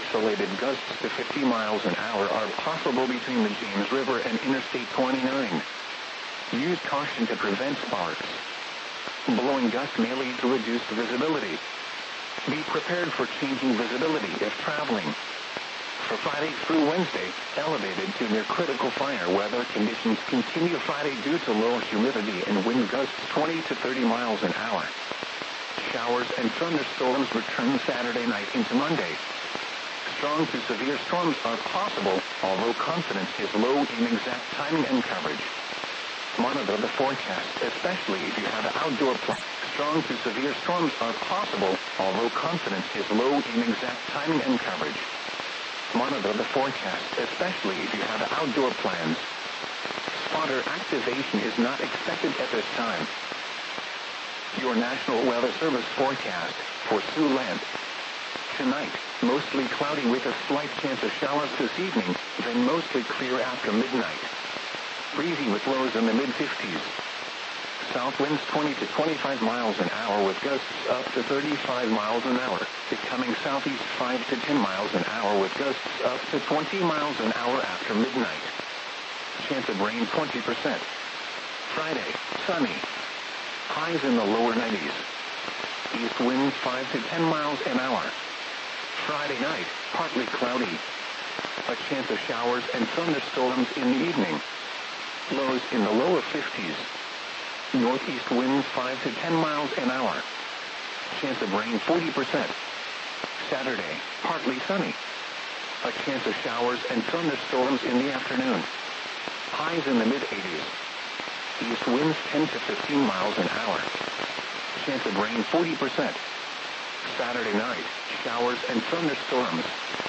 Isolated gusts to 50 miles an hour are possible between the James River and Interstate 29. Use caution to prevent sparks. Blowing gusts may lead to reduced visibility. Be prepared for changing visibility if traveling. For Friday through Wednesday, elevated to near critical fire weather conditions continue Friday due to low humidity and wind gusts 20 to 30 miles an hour. Showers and thunderstorms return Saturday night into Monday. Strong to severe storms are possible, although confidence is low in exact timing and coverage. Monitor the forecast, especially if you have outdoor plans. Strong to severe storms are possible, although confidence is low in exact timing and coverage. Monitor the forecast, especially if you have outdoor plans. Spotter activation is not expected at this time. Your National Weather Service forecast for Siouxland. Tonight, mostly cloudy with a slight chance of showers this evening, then mostly clear after midnight. Breezy with lows in the mid-50s. South winds 20 to 25 miles an hour with gusts up to 35 miles an hour, becoming southeast 5 to 10 miles an hour with gusts up to 20 miles an hour after midnight. Chance of rain 20%. Friday, sunny. Highs in the lower 90s. East winds 5 to 10 miles an hour. Friday night, partly cloudy. A chance of showers and thunderstorms in the evening. Lows in the lower 50s. Northeast winds 5 to 10 miles an hour. Chance of rain 40%. Saturday, partly sunny. A chance of showers and thunderstorms in the afternoon. Highs in the mid-80s. East winds 10 to 15 miles an hour. Chance of rain 40%. Saturday night, showers and thunderstorms.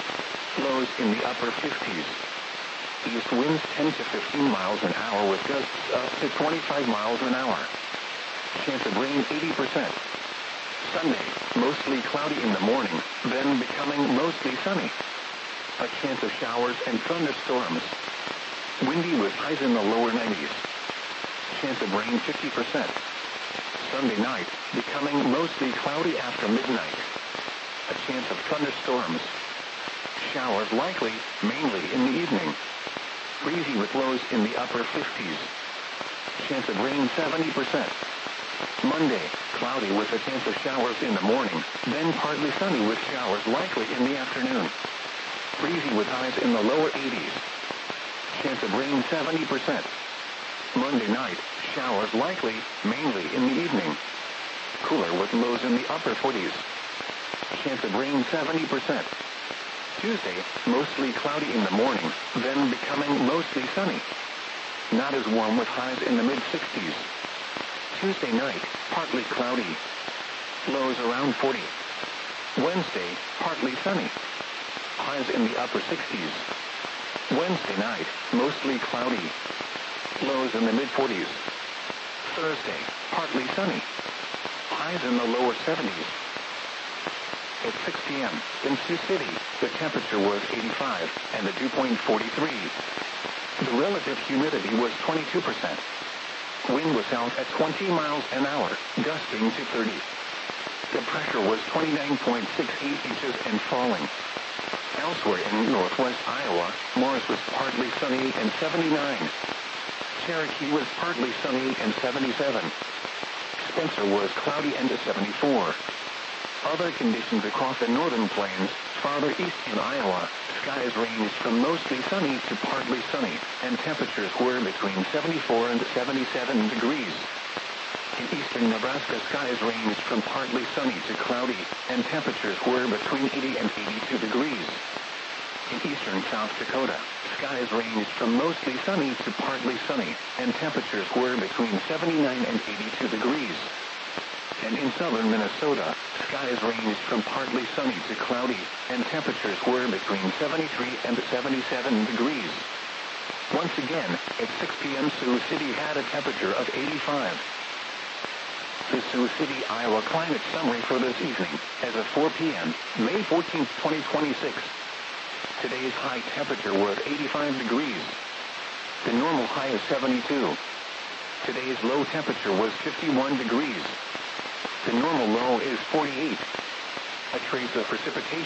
Lows in the upper 50s. East winds 10 to 15 miles an hour with gusts up to 25 miles an hour. Chance of rain 80%. Sunday, mostly cloudy in the morning, then becoming mostly sunny. A chance of showers and thunderstorms. Windy with highs in the lower 90s. Chance of rain 50%. Sunday night, becoming mostly cloudy after midnight. A chance of thunderstorms. Showers likely, mainly in the evening. Breezy with lows in the upper 50s. Chance of rain 70%. Monday, cloudy with a chance of showers in the morning, then partly sunny with showers likely in the afternoon. Breezy with highs in the lower 80s. Chance of rain 70%. Monday night, showers likely, mainly in the evening. Cooler with lows in the upper 40s. Chance of rain 70%. Tuesday, mostly cloudy in the morning, then becoming mostly sunny. Not as warm with highs in the mid-60s. Tuesday night, partly cloudy. Lows around 40. Wednesday, partly sunny. Highs in the upper 60s. Wednesday night, mostly cloudy. Lows in the mid-40s. Thursday, partly sunny. Highs in the lower 70s. At 6 p.m. in Sioux City, the temperature was 85 and the dew point 43. The relative humidity was 22%. Wind was out at 20 miles an hour, gusting to 30. The pressure was 29.68 inches and falling. Elsewhere in northwest Iowa, Morris was partly sunny and 79. Cherokee was partly sunny and 77. Spencer was cloudy and 74. Other conditions across the northern plains, farther east in Iowa, skies ranged from mostly sunny to partly sunny, and temperatures were between 74 and 77 degrees. In eastern Nebraska, skies ranged from partly sunny to cloudy, and temperatures were between 80 and 82 degrees. In eastern South Dakota, skies ranged from mostly sunny to partly sunny, and temperatures were between 79 and 82 degrees. And in southern Minnesota, skies ranged from partly sunny to cloudy, and temperatures were between 73 and 77 degrees. Once again, at 6 p.m. Sioux City had a temperature of 85. The Sioux City, Iowa climate summary for this evening, as of 4 p.m., May 14, 2026. Today's high temperature was 85 degrees. The normal high is 72. Today's low temperature was 51 degrees. The normal low is 48. A trace of precipitation